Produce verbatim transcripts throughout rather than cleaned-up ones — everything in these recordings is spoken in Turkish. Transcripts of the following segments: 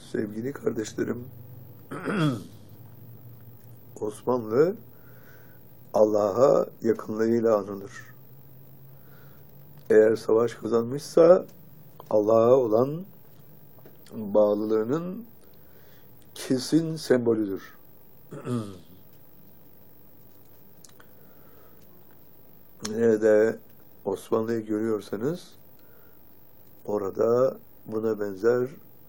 Sevgili kardeşlerim, Osmanlı Allah'a yakınlığıyla anılır. Eğer savaş kazanmışsa Allah'a olan bağlılığının kesin sembolüdür. Nerede Osmanlı'yı görüyorsanız orada buna benzer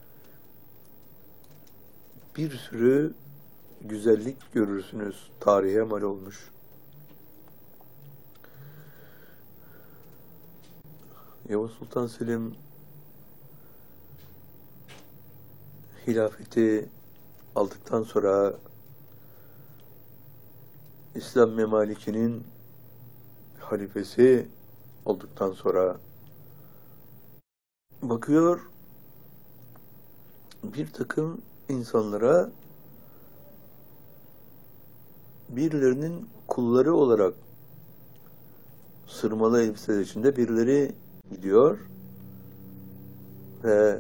bir sürü güzellik görürsünüz. Tarihe mal olmuş. Yavuz Sultan Selim hilafeti aldıktan sonra İslam Memalikinin halifesi olduktan sonra bakıyor bir takım insanlara birilerinin kulları olarak sırmalı elbiseler içinde birileri gidiyor ve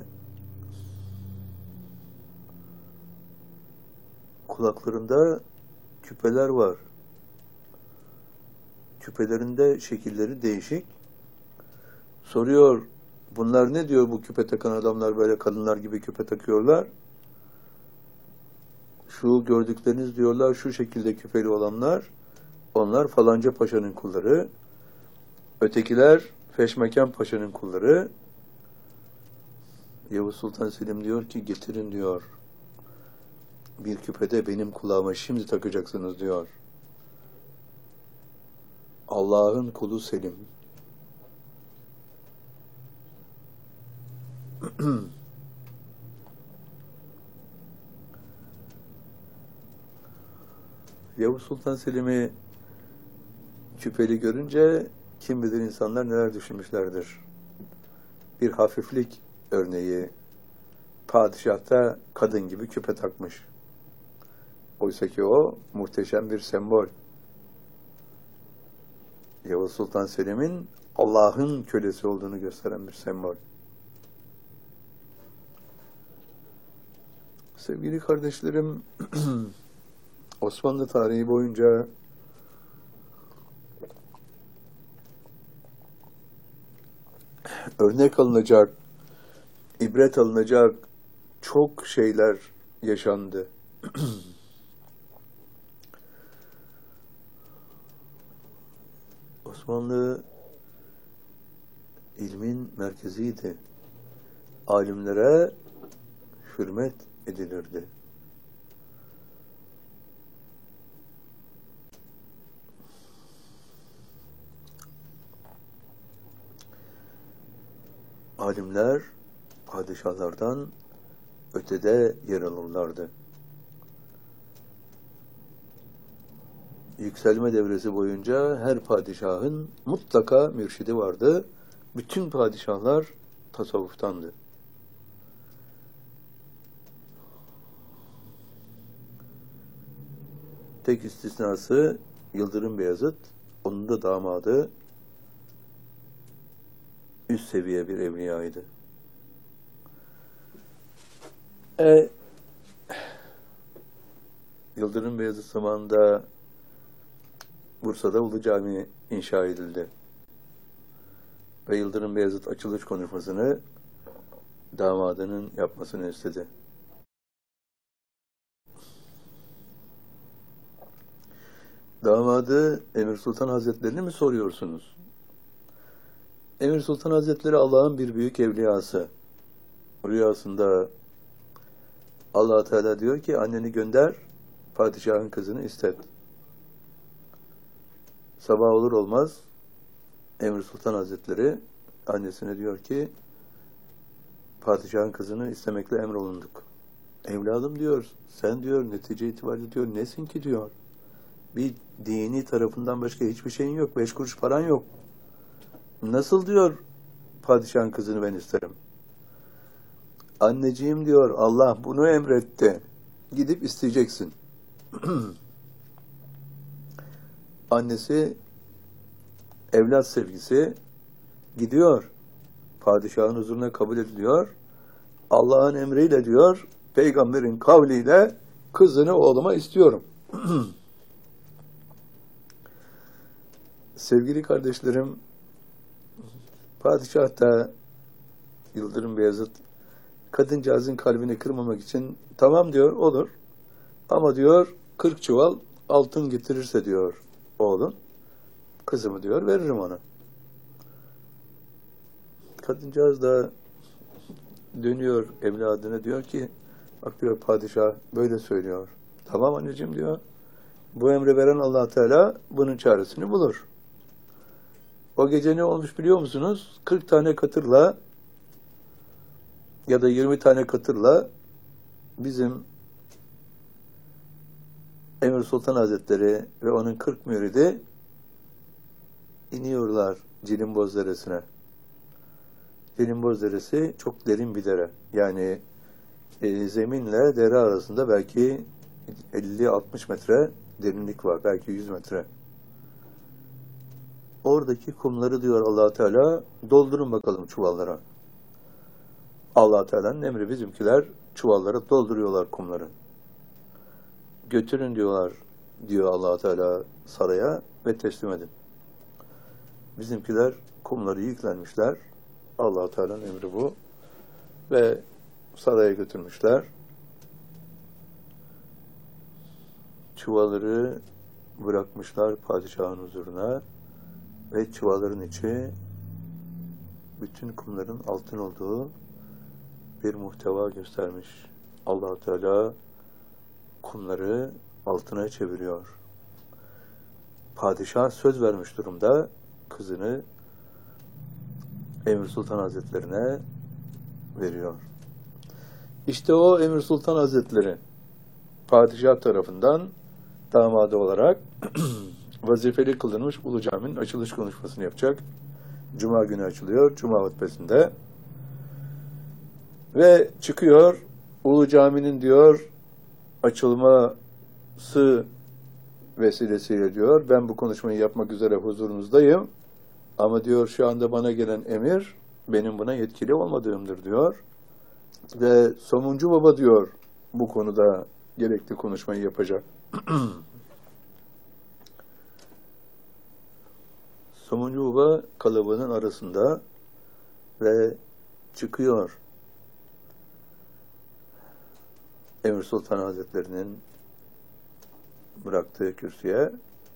kulaklarında küpeler var. Küpelerinde şekilleri değişik. Soruyor, bunlar ne diyor bu küpe takan adamlar, böyle kadınlar gibi küpe takıyorlar? Şu gördükleriniz diyorlar, şu şekilde küpeli olanlar, onlar falanca paşanın kulları. Ötekiler Feşmeken Paşa'nın kulları. Yavuz Sultan Selim diyor ki, getirin diyor. Bir küpede benim kulağıma şimdi takacaksınız diyor. Allah'ın kulu Selim. Yavuz Sultan Selim'i küpeli görünce kim bilir insanlar neler düşünmüşlerdir. Bir hafiflik örneği. Padişah da kadın gibi küpe takmış. Oysa ki o muhteşem bir sembol. Yavuz Sultan Selim'in Allah'ın kölesi olduğunu gösteren bir sembol. Sevgili kardeşlerim, Osmanlı tarihi boyunca örnek alınacak, ibret alınacak çok şeyler yaşandı. Osmanlı ilmin merkeziydi. Alimlere hürmet edilirdi. Alimler padişahlardan ötede yer alırlardı. Yükselme devresi boyunca her padişahın mutlaka mürşidi vardı. Bütün padişahlar tasavvuftandı. Tek istisnası Yıldırım Beyazıt, onun da damadı üst seviye bir evliyaydı. E, Yıldırım Beyazıt zamanında Bursa'da Ulu Cami inşa edildi. Ve Yıldırım Beyazıt açılış konuşmasını damadının yapmasını istedi. Damadı Emir Sultan Hazretlerini mi soruyorsunuz? Emir Sultan Hazretleri Allah'ın bir büyük evliyası. Rüyasında Allah Teala diyor ki, anneni gönder, padişahın kızını istet. Sabah olur olmaz Emir Sultan Hazretleri annesine diyor ki, padişahın kızını istemekle emrolunduk. Evladım diyor, sen diyor netice itibariyle diyor nesin ki diyor. Bir dini tarafından başka hiçbir şeyin yok, beş kuruş paran yok. Nasıl diyor padişahın kızını ben isterim? Anneciğim diyor, Allah bunu emretti. Gidip isteyeceksin. Annesi, evlat sevgisi gidiyor. Padişahın huzuruna kabul ediliyor. Allah'ın emriyle diyor, peygamberin kavliyle kızını oğluma istiyorum. Sevgili kardeşlerim, padişah da Yıldırım Beyazıt kadıncağızın kalbini kırmamak için tamam diyor, olur. Ama diyor kırk çuval altın getirirse diyor oğlum, kızımı diyor veririm ona. Kadıncağız da dönüyor evladına, diyor ki bak diyor padişah böyle söylüyor. Tamam anneciğim diyor. Bu emri veren Allah Teala bunun çaresini bulur. O gece ne olmuş biliyor musunuz? kırk tane katırla ya da yirmi tane katırla bizim Emir Sultan Hazretleri ve onun kırk müridi iniyorlar Cilimboz Deresi'ne. Cilimboz Deresi çok derin bir dere. Yani e, zeminle dere arasında belki elli altmış metre derinlik var. Belki yüz metre. Oradaki kumları diyor Allah Teala doldurun bakalım çuvallara. Allah Teala'nın emri, bizimkiler çuvallara dolduruyorlar kumları. Götürün diyorlar diyor Allah Teala saraya ve teslim edin. Bizimkiler kumları yüklenmişler. Allah Teala'nın emri bu. Ve saraya götürmüşler. Çuvalları bırakmışlar padişahın huzuruna ve çuvalların içi bütün kumların altın olduğu bir muhteva göstermiş. Allah Teala kumları altına çeviriyor. Padişah söz vermiş durumda kızını Emir Sultan Hazretlerine veriyor. İşte o Emir Sultan Hazretleri padişah tarafından damadı olarak vazifeli kılınmış Ulu Cami'nin açılış konuşmasını yapacak. Cuma günü açılıyor. Cuma hutbesinde. Ve çıkıyor. Ulu Cami'nin diyor açılması vesilesiyle diyor ben bu konuşmayı yapmak üzere huzurunuzdayım. Ama diyor şu anda bana gelen emir benim buna yetkili olmadığımdır diyor. Ve Somuncu Baba diyor bu konuda gerekli konuşmayı yapacak. Somuncu Baba kalabalığın arasında ve çıkıyor Emir Sultan Hazretleri'nin bıraktığı kürsüye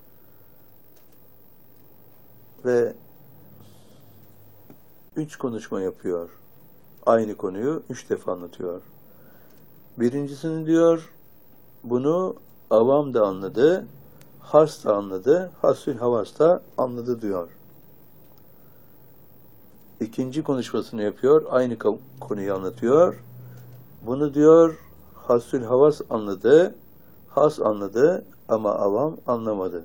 ve üç konuşma yapıyor. Aynı konuyu üç defa anlatıyor. Birincisini diyor, bunu avam da anladı, has da anladı, hasül havas da anladı diyor. İkinci konuşmasını yapıyor, aynı konuyu anlatıyor. Bunu diyor, hasül havas anladı, has anladı ama avam anlamadı.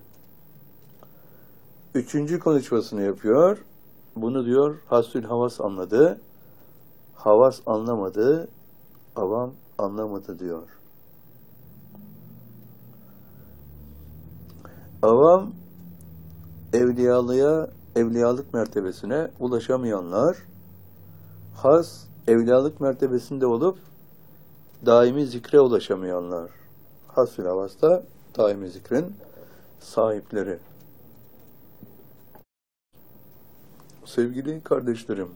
Üçüncü konuşmasını yapıyor. Bunu diyor hasül havas anladı, havas anlamadı, avam anlamadı diyor. Avam evliyalığa, evliyalık mertebesine ulaşamayanlar, has evliyalık mertebesinde olup daimi zikre ulaşamayanlar. Hasül havasta daimi zikrin sahipleri. Sevgili kardeşlerim,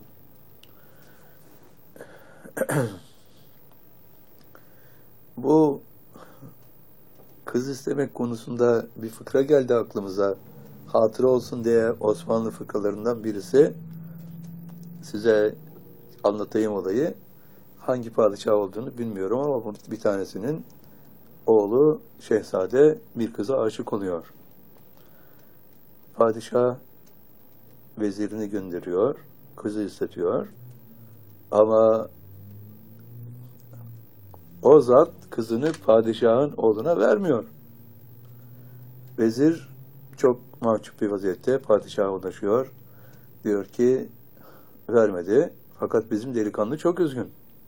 bu kız istemek konusunda bir fıkra geldi aklımıza. Hatıra olsun diye Osmanlı fıkralarından birisi. Size anlatayım olayı. Hangi padişah olduğunu bilmiyorum ama bir tanesinin oğlu şehzade bir kıza aşık oluyor. Padişah vezirini gönderiyor, kızı istetiyor. Ama o zat kızını padişahın oğluna vermiyor. Vezir çok mahcup bir vaziyette padişaha ulaşıyor. Diyor ki vermedi. Fakat bizim delikanlı çok üzgün.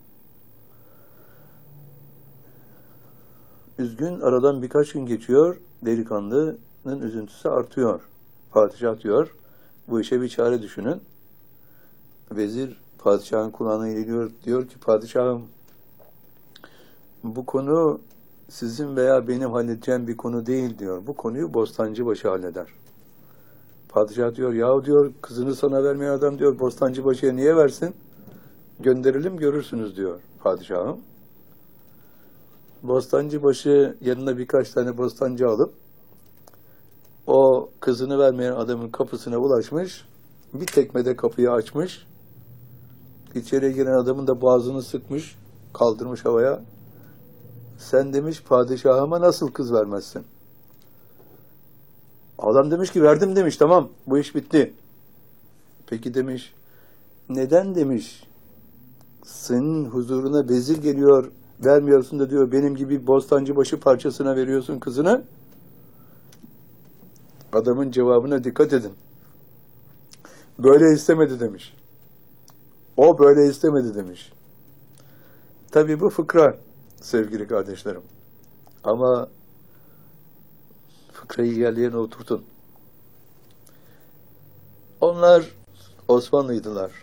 Üzgün, aradan birkaç gün geçiyor. Delikanlının üzüntüsü artıyor. Padişah diyor bu işe bir çare düşünün. Vezir padişahın kulağına geliyor, diyor ki padişahım bu konu sizin veya benim halledeceğim bir konu değil diyor. Bu konuyu Bostancıbaşı halleder. Padişah diyor, yahu diyor, kızını sana vermeyen adam diyor, Bostancıbaşı'ya niye versin? Gönderelim görürsünüz diyor padişahım. Bostancıbaşı yanına birkaç tane bostancı alıp o kızını vermeyen adamın kapısına ulaşmış, bir tekmede kapıyı açmış, içeriye giren adamın da boğazını sıkmış, kaldırmış havaya. Sen demiş, padişahıma nasıl kız vermezsin? Adam demiş ki, verdim demiş, tamam, bu iş bitti. Peki demiş, neden demiş, senin huzuruna vezir geliyor, vermiyorsun da diyor, benim gibi Bostancıbaşı parçasına veriyorsun kızını? Adamın cevabına dikkat edin. Böyle istemedi demiş. O böyle istemedi demiş. Tabii bu fıkra sevgili kardeşlerim. Ama fıkrayı yerlerine oturtun. Onlar Osmanlıydılar.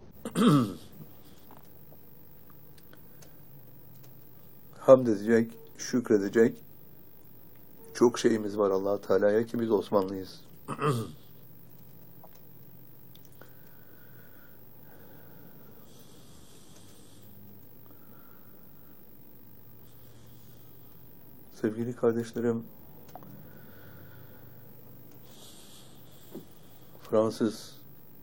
Hamd edecek, şükredecek çok şeyimiz var Allah-u Teala'ya ki biz Osmanlıyız. Sevgili kardeşlerim, Fransız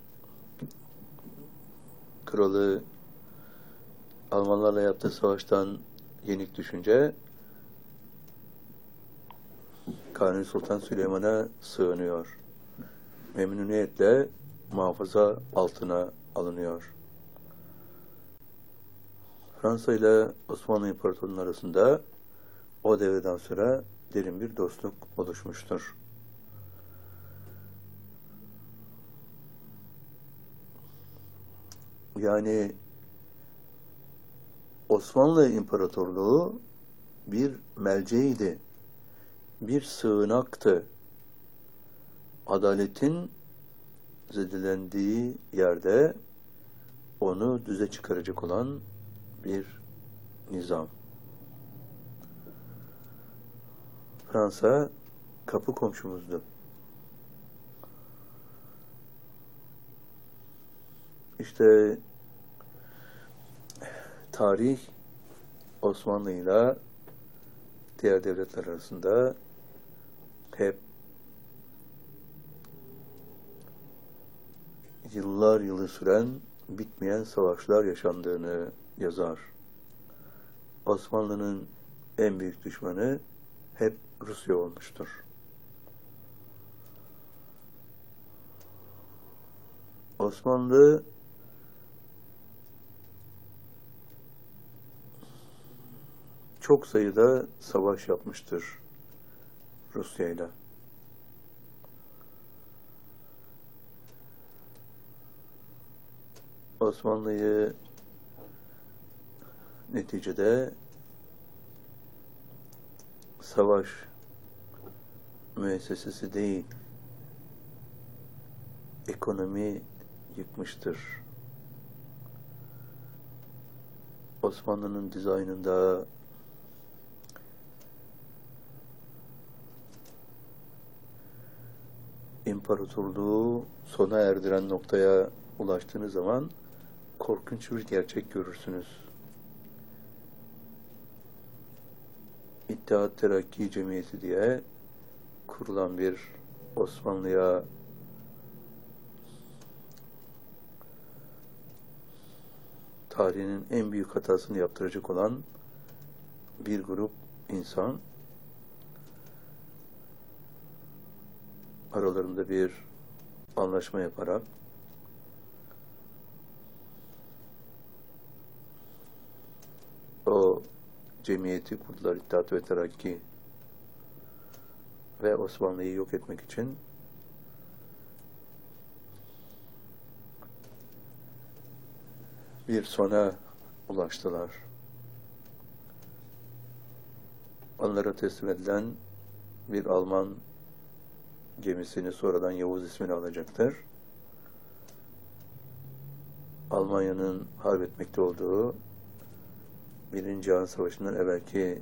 kralı Almanlarla yaptığı savaştan yenik düşünce Kanuni Sultan Süleyman'a sığınıyor. Memnuniyetle muhafaza altına alınıyor. Fransa ile Osmanlı İmparatorluğu'nun arasında o devreden sonra derin bir dostluk oluşmuştur. Yani Osmanlı İmparatorluğu bir melceğiydi, bir sığınaktı. Adaletin zedelendiği yerde onu düze çıkaracak olan bir nizam. Fransa kapı komşumuzdu. İşte tarih Osmanlı ile diğer devletler arasında hep yıllar yılı süren bitmeyen savaşlar yaşandığını yazar. Osmanlı'nın en büyük düşmanı hep Rusya olmuştur. Osmanlı çok sayıda savaş yapmıştır Rusya ile. Osmanlı'yı neticede savaş müessesesi değil, ekonomi yıkmıştır. Osmanlı'nın dizaynında imparatorluğu sona erdiren noktaya ulaştığınız zaman korkunç bir gerçek görürsünüz. İttihat Terakki Cemiyeti diye kurulan bir Osmanlı'ya tarihinin en büyük hatasını yaptıracak olan bir grup insan aralarında bir anlaşma yaparak o cemiyeti kurdular, İttihat ve Terakki, ve Osmanlı'yı yok etmek için bir sona ulaştılar. Onlara teslim edilen bir Alman gemisini sonradan Yavuz ismini alacaktır. Almanya'nın harp etmekte olduğu Birinci Cihan Savaşı'ndan evvelki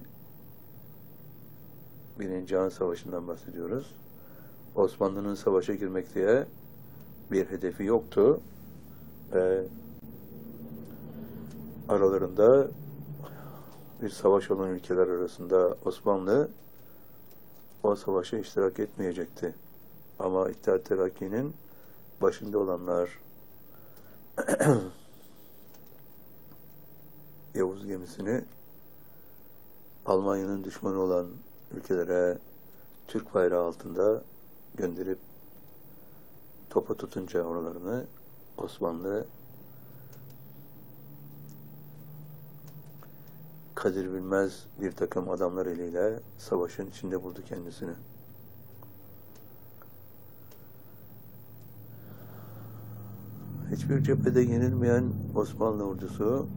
Birinci Cihan Savaşı'ndan bahsediyoruz. Osmanlı'nın savaşa girmek diye bir hedefi yoktu ve aralarında bir savaş olan ülkeler arasında Osmanlı o savaşa iştirak etmeyecekti. Ama İttihat Terakki'nin başında olanlar Yavuz gemisini Almanya'nın düşmanı olan ülkelere Türk bayrağı altında gönderip topa tutunca oralarını Osmanlı kadir bilmez bir takım adamlar eliyle savaşın içinde buldu kendisini. Hiçbir cephede yenilmeyen Osmanlı ordusu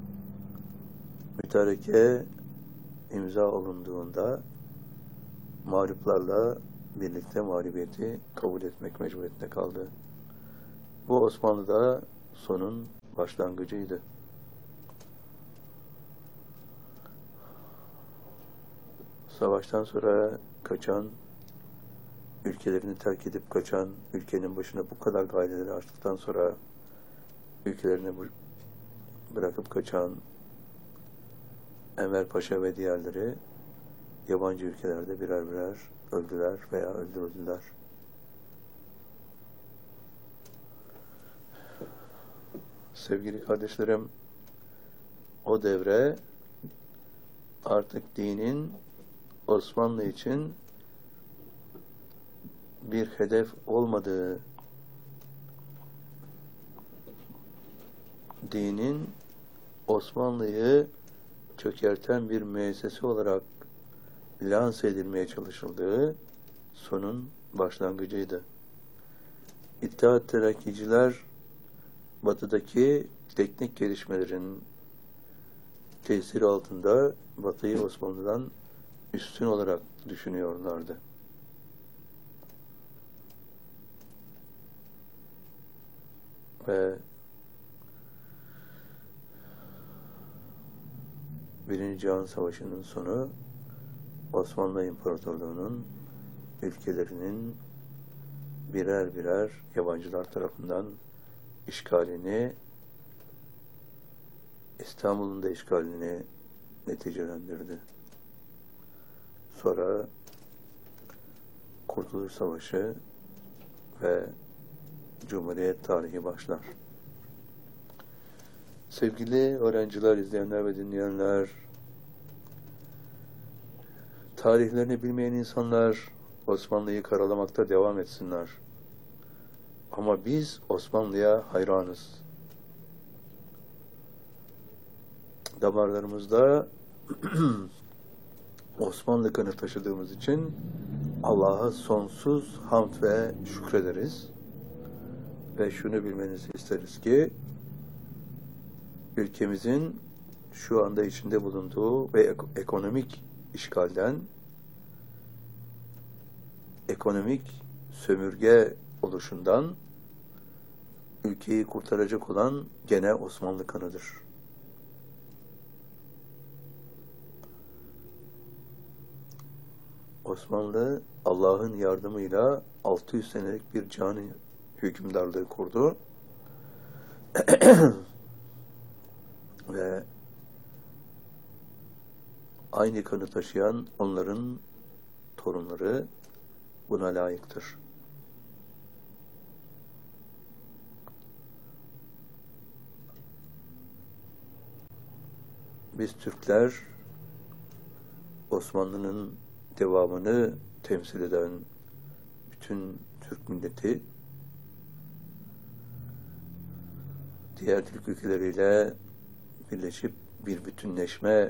mütareke imza olunduğunda mağluplarla birlikte mağlubiyeti kabul etmek mecburiyetinde kaldı. Bu Osmanlı'da sonun başlangıcıydı. Savaştan sonra kaçan, ülkelerini terk edip kaçan, ülkenin başına bu kadar gaileleri açtıktan sonra ülkelerini bırakıp kaçan Enver Paşa ve diğerleri yabancı ülkelerde birer birer öldüler veya öldürüldüler. Sevgili kardeşlerim, o devre artık dinin Osmanlı için bir hedef olmadığı, dinin Osmanlı'yı çökerten bir müessese olarak lanse edilmeye çalışıldığı sonun başlangıcıydı. İttihat Terakkiciler Batı'daki teknik gelişmelerin tesiri altında Batı'yı Osmanlı'dan üstün olarak düşünüyorlardı. Ve Birinci Cihan Savaşı'nın sonu Osmanlı İmparatorluğu'nun ülkelerinin birer birer yabancılar tarafından işgalini, İstanbul'un da işgalini neticelendirdi. Sonra Kurtuluş Savaşı ve Cumhuriyet tarihi başlar. Sevgili öğrenciler, izleyenler ve dinleyenler, tarihlerini bilmeyen insanlar Osmanlı'yı karalamakta devam etsinler. Ama biz Osmanlı'ya hayranız. Damarlarımızda Osmanlı kanı taşıdığımız için Allah'a sonsuz hamd ve şükrederiz. Ve şunu bilmenizi isteriz ki ülkemizin şu anda içinde bulunduğu ve ek- ekonomik işgalden, ekonomik sömürge oluşundan ülkeyi kurtaracak olan gene Osmanlı kanıdır. Osmanlı Allah'ın yardımıyla altı yüz senelik bir cani hükümdarlığı kurdu. Ve aynı kanı taşıyan onların torunları buna layıktır. Biz Türkler Osmanlı'nın devamını temsil eden bütün Türk milleti diğer Türk ülkeleriyle birleşip bir bütünleşme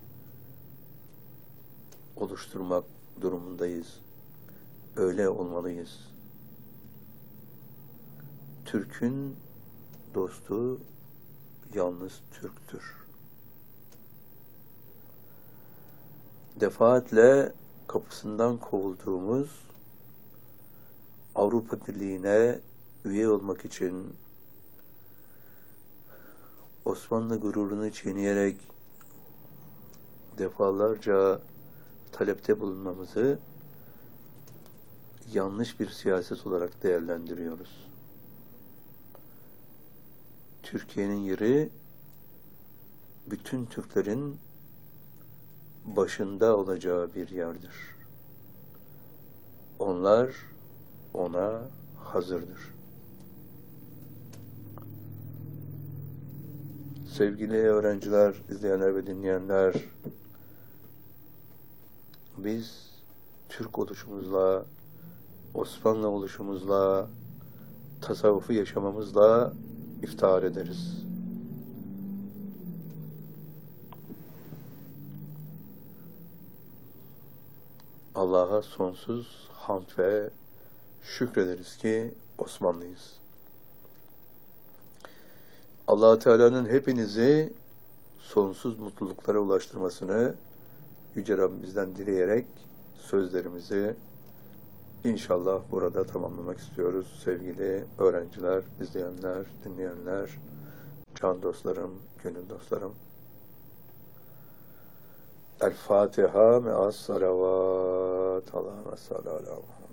oluşturmak durumundayız. Öyle olmalıyız. Türk'ün dostu yalnız Türk'tür. Defaatle kapısından kovulduğumuz Avrupa Birliği'ne üye olmak için Osmanlı gururunu çiğneyerek defalarca talepte bulunmamızı yanlış bir siyaset olarak değerlendiriyoruz. Türkiye'nin yeri bütün Türklerin başında olacağı bir yerdir. Onlar ona hazırdır. Sevgili öğrenciler, izleyenler ve dinleyenler, biz Türk oluşumuzla, Osmanlı oluşumuzla, tasavvufu yaşamamızla iftihar ederiz. Allah'a sonsuz hamd ve şükrederiz ki Osmanlıyız. Allah Teala'nın hepinizi sonsuz mutluluklara ulaştırmasını Yüce Rabbimizden dileyerek sözlerimizi İnşallah burada tamamlamak istiyoruz. Sevgili öğrenciler, izleyenler, dinleyenler, can dostlarım, gönül dostlarım. El Fatiha me'as salavat. Allahümme salli ala Muhammed.